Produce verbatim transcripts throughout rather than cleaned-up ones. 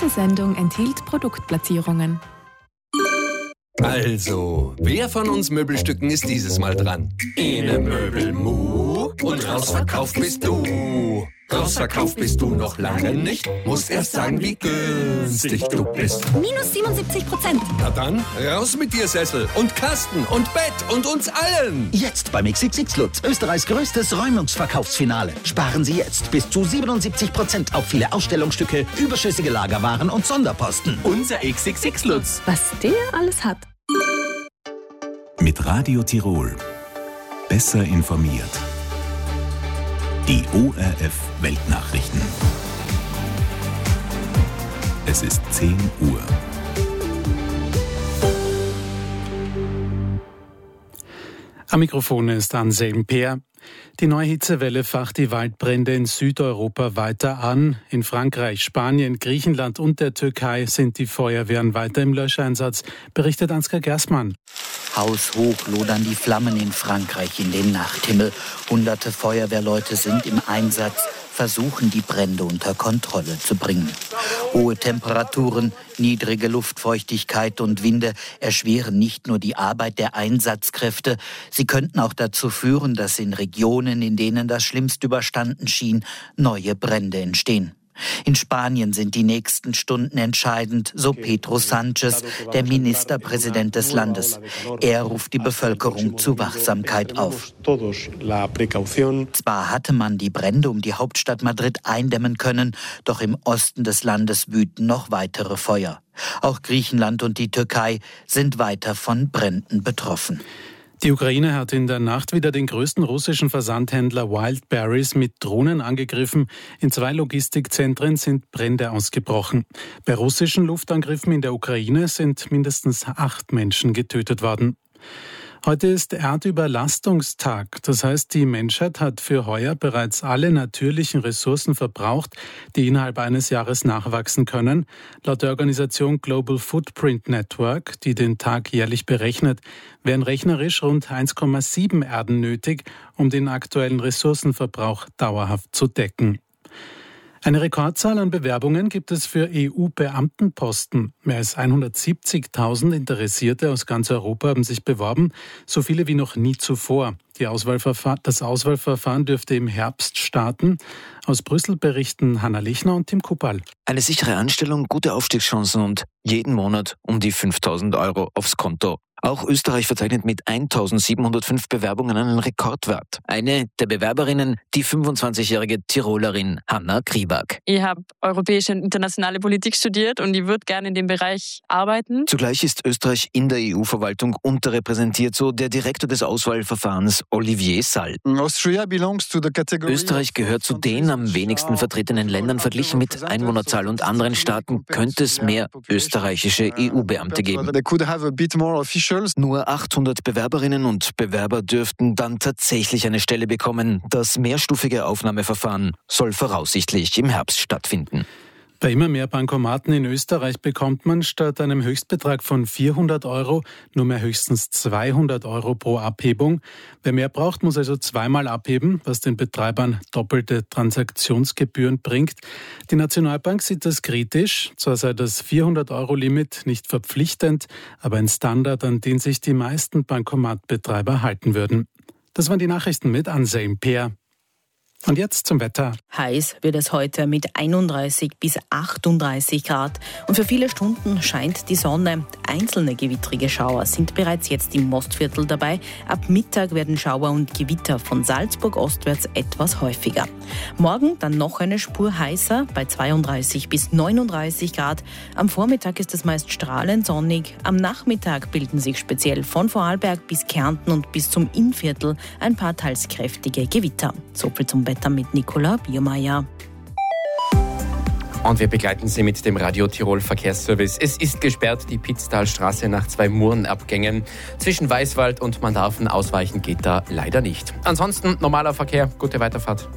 Diese Sendung enthielt Produktplatzierungen. Also, wer von uns Möbelstücken ist dieses Mal dran? Ene Möbelmu und rausverkauft bist du. Rausverkauft bist du noch lange nicht, musst erst sagen, wie günstig du bist. Minus siebenundsiebzig Prozent. Na dann, raus mit dir Sessel und Kasten und Bett und uns allen. Jetzt beim X X X Lutz, Österreichs größtes Räumungsverkaufsfinale. Sparen Sie jetzt bis zu siebenundsiebzig Prozent auf viele Ausstellungsstücke, überschüssige Lagerwaren und Sonderposten. Unser X X X Lutz. Was der alles hat. Mit Radio Tirol. Besser informiert. Die O R F Weltnachrichten. Es ist zehn Uhr. Am Mikrofon ist Anselm Peer. Die neue Hitzewelle facht die Waldbrände in Südeuropa weiter an. In Frankreich, Spanien, Griechenland und der Türkei sind die Feuerwehren weiter im Löscheinsatz, berichtet Ansgar Gerstmann. Haushoch lodern die Flammen in Frankreich in den Nachthimmel. Hunderte Feuerwehrleute sind im Einsatz, versuchen die Brände unter Kontrolle zu bringen. Hohe Temperaturen, niedrige Luftfeuchtigkeit und Winde erschweren nicht nur die Arbeit der Einsatzkräfte, sie könnten auch dazu führen, dass in Regionen, in denen das Schlimmste überstanden schien, neue Brände entstehen. In Spanien sind die nächsten Stunden entscheidend, so Pedro Sánchez, der Ministerpräsident des Landes. Er ruft die Bevölkerung zu Wachsamkeit auf. Zwar hatte man die Brände um die Hauptstadt Madrid eindämmen können, doch im Osten des Landes wüten noch weitere Feuer. Auch Griechenland und die Türkei sind weiter von Bränden betroffen. Die Ukraine hat in der Nacht wieder den größten russischen Versandhändler Wildberries mit Drohnen angegriffen. In zwei Logistikzentren sind Brände ausgebrochen. Bei russischen Luftangriffen in der Ukraine sind mindestens acht Menschen getötet worden. Heute ist Erdüberlastungstag. Das heißt, die Menschheit hat für heuer bereits alle natürlichen Ressourcen verbraucht, die innerhalb eines Jahres nachwachsen können. Laut der Organisation Global Footprint Network, die den Tag jährlich berechnet, wären rechnerisch rund eins Komma sieben Erden nötig, um den aktuellen Ressourcenverbrauch dauerhaft zu decken. Eine Rekordzahl an Bewerbungen gibt es für E U-Beamtenposten. Mehr als hundertsiebzigtausend Interessierte aus ganz Europa haben sich beworben, so viele wie noch nie zuvor. Die Auswahlverfahren, das Auswahlverfahren dürfte im Herbst starten. Aus Brüssel berichten Hanna Lechner und Tim Kupal. Eine sichere Anstellung, gute Aufstiegschancen und jeden Monat um die fünftausend Euro aufs Konto. Auch Österreich verzeichnet mit eintausendsiebenhundertfünf Bewerbungen einen Rekordwert. Eine der Bewerberinnen, die fünfundzwanzigjährige Tirolerin Hanna Kriebak. Ich habe europäische und internationale Politik studiert und ich würde gerne in dem Bereich arbeiten. Zugleich ist Österreich in der E U-Verwaltung unterrepräsentiert, so der Direktor des Auswahlverfahrens Olivier Sall. Österreich gehört zu den am wenigsten vertretenen Ländern. Verglichen mit Einwohnerzahl und anderen Staaten könnte es mehr österreichische E U-Beamte geben. Nur achthundert Bewerberinnen und Bewerber dürften dann tatsächlich eine Stelle bekommen. Das mehrstufige Aufnahmeverfahren soll voraussichtlich im Herbst stattfinden. Bei immer mehr Bankomaten in Österreich bekommt man statt einem Höchstbetrag von vierhundert Euro nur mehr höchstens zweihundert Euro pro Abhebung. Wer mehr braucht, muss also zweimal abheben, was den Betreibern doppelte Transaktionsgebühren bringt. Die Nationalbank sieht das kritisch. Zwar sei das vierhundert-Euro-Limit nicht verpflichtend, aber ein Standard, an den sich die meisten Bankomatbetreiber halten würden. Das waren die Nachrichten mit Anselm Peer. Und jetzt zum Wetter. Heiß wird es heute mit einunddreißig bis achtunddreißig Grad. Und für viele Stunden scheint die Sonne. Einzelne gewittrige Schauer sind bereits jetzt im Mostviertel dabei. Ab Mittag werden Schauer und Gewitter von Salzburg ostwärts etwas häufiger. Morgen dann noch eine Spur heißer bei zweiunddreißig bis neununddreißig Grad. Am Vormittag ist es meist strahlend sonnig. Am Nachmittag bilden sich speziell von Vorarlberg bis Kärnten und bis zum Innviertel ein paar teils kräftige Gewitter. So viel zum Wetter mit Nicola Biermeier. Und wir begleiten Sie mit dem Radio Tirol Verkehrsservice. Es ist gesperrt, die Pitztalstraße nach zwei Murenabgängen. Zwischen Weißwald und Mandarfen ausweichen geht da leider nicht. Ansonsten normaler Verkehr, gute Weiterfahrt.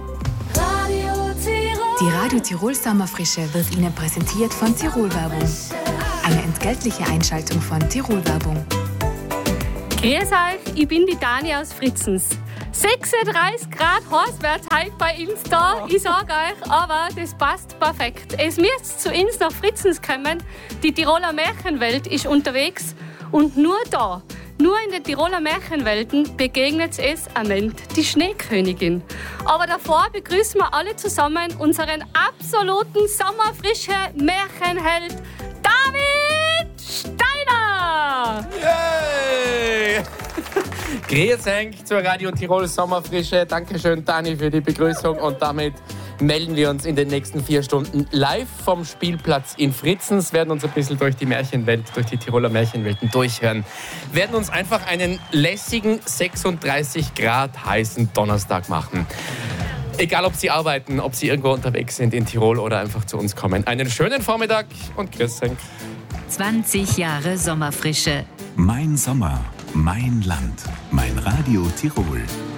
Die Radio Tirol Sommerfrische wird Ihnen präsentiert von Tirol Werbung. Eine entgeltliche Einschaltung von Tirol Werbung. Grüß euch, ich bin die Dani aus Fritzens. sechsunddreißig Grad heiß wird heute bei uns da. Ich sage euch, aber das passt perfekt. Es müsst zu uns nach Fritzens kommen. Die Tiroler Märchenwelt ist unterwegs. Und nur da, nur in den Tiroler Märchenwelten begegnet es am Ende die Schneekönigin. Aber davor begrüßen wir alle zusammen unseren absoluten sommerfrischen Märchenheld David Steiner! Yay! Grüß euch zur Radio Tirol Sommerfrische. Dankeschön, Dani, für die Begrüßung. Und damit melden wir uns in den nächsten vier Stunden live vom Spielplatz in Fritzens. Werden uns ein bisschen durch die Märchenwelt, durch die Tiroler Märchenwelten durchhören. Werden uns einfach einen lässigen sechsunddreißig Grad heißen Donnerstag machen. Egal, ob Sie arbeiten, ob Sie irgendwo unterwegs sind in Tirol oder einfach zu uns kommen. Einen schönen Vormittag und grüß euch. zwanzig Jahre Sommerfrische. Mein Sommer, mein Land, mein Radio Tirol.